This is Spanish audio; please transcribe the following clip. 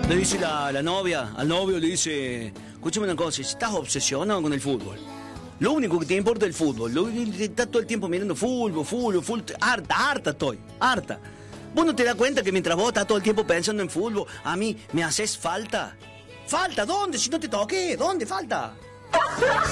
Le dice la novia, al novio le dice, escúchame una cosa, estás obsesionado con el fútbol. Lo único que te importa es el fútbol. Estás todo el tiempo mirando fútbol. Harta estoy, harta. ¿Vos no te das cuenta que mientras vos estás todo el tiempo pensando en fútbol, a mí me haces falta? ¿Falta? ¿Dónde? Si no te toqué, ¿dónde falta?